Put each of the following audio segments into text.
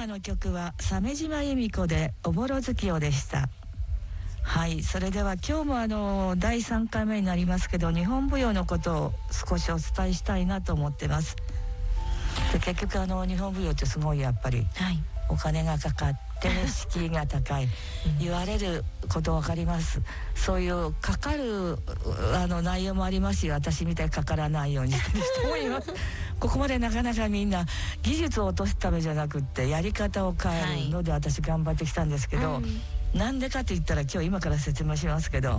今の曲は鮫島由美子でおぼろ月夜でした。はい、それでは今日も第3回目になりますけど、日本舞踊のことを少しお伝えしたいなと思ってます。で結局日本舞踊ってすごいやっぱりお金がかかって敷居が高い言われること分かります。そういうかかる内容もありますし、私みたいにかからないようにしてる人もいますここまでなかなかみんな技術を落とすためじゃなくってやり方を変えるので私頑張ってきたんですけど、なんでかと言ったら今から説明しますけど、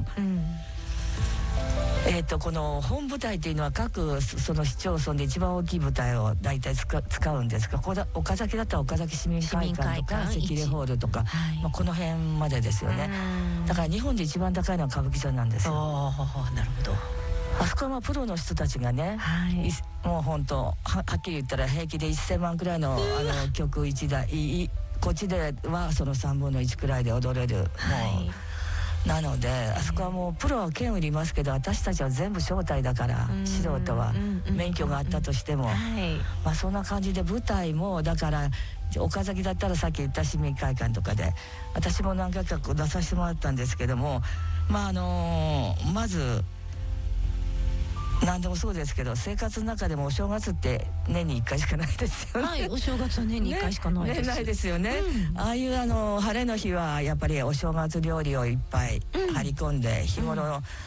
この本舞台というのは各その市町村で一番大きい舞台を大体使うんですが、岡崎だったら岡崎市民会館とか赤レホールとか、この辺までですよね。だから日本で一番高いのは歌舞伎町なんですよ。 なるほど。 あそこはプロの人たちがね、もう本当 はっきり言ったら平気で1000万くらいの曲1台こっちではその3分の1くらいで踊れる、もうなのであそこはもうプロは剣売りますけど、私たちは全部招待だから、素人は免許があったとしても、そんな感じで舞台もだから岡崎だったらさっき言った市民会館とかで私も何回か出させてもらったんですけども、まず何でもそうですけど、生活の中でもお正月って年に1回しかないですよね。 お正月は年に1回しかないです、 ないですよね。ああいう晴れの日はやっぱりお正月料理をいっぱい張り込んで、日頃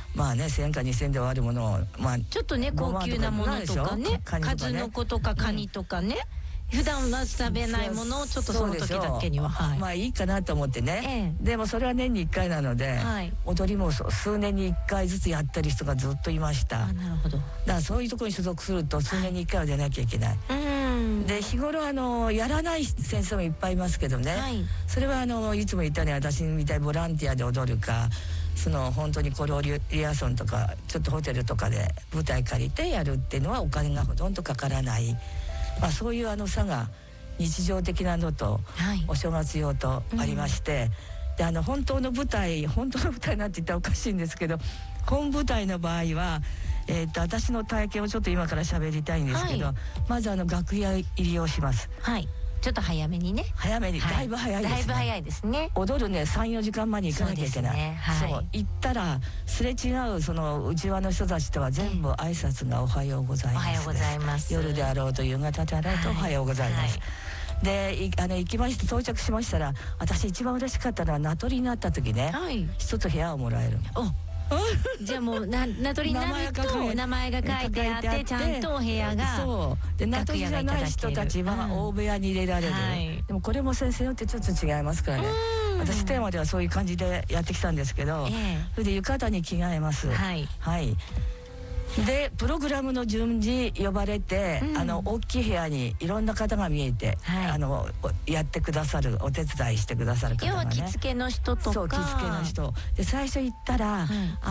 1000か2000で終わるものをちょっとね高級なものとかね、数の子とかカニとかね、普段は食べないものをちょっとその時だけにはいいかなと思ってね、でもそれは年に1回なので、踊りも数年に1回ずつやってる人がずっといました。 なるほど。 だからそういうところに所属すると数年に1回は出なきゃいけない、で日頃やらない先生もいっぱいいますけどね、それはいつも言ったように私みたいにボランティアで踊るか、本当に小料リアソンとかちょっとホテルとかで舞台借りてやるっていうのはお金がほとんどかからない、そういう差が日常的なのと、お正月用とありまして、で本当の舞台なんて言ったらおかしいんですけど、本舞台の場合は、私の体験をちょっと今から喋りたいんですけど、まず楽屋入りをします。 ちょっと早めにね。 だいぶ早いですね。 だいぶ早いですね。 踊るね 3,4 時間前に行かなきゃいけない。そう行ったらすれ違うその内輪の人たちとは全部挨拶がおはようございます。 おはようございます。 夜であろうと夕方であろうとおはようございます。で行きまして到着しましたら、私一番嬉しかったのは名取になった時ね、一つ部屋をもらえる。 じゃあもう名取になると名前が書いてあって、ちゃんとお部屋が、 そうで名取じゃない人たちは大部屋に入れられる、でもこれも先生によってちょっと違いますからね。私テーマではそういう感じでやってきたんですけど、それで浴衣に着替えます。でプログラムの順次呼ばれて、大きい部屋にいろんな方が見えて、やってくださる、お手伝いしてくださる方がね、 要は着付けの人とか、 そう着付けの人で、最初行ったら、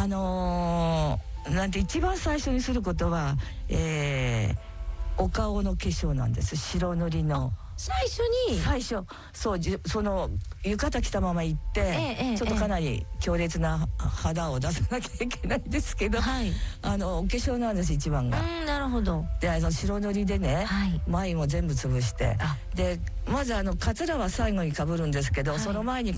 なんて一番最初にすることは、お顔の化粧なんです。白塗りの最初そうその浴衣着たまま行って、ちょっとかなり強烈な肌を出さなきゃいけないんですけど、お化粧なんです一番が。 なるほど。 で白塗りでね、眉も全部潰して、でまずカツラは最後にかぶるんですけど、その前に必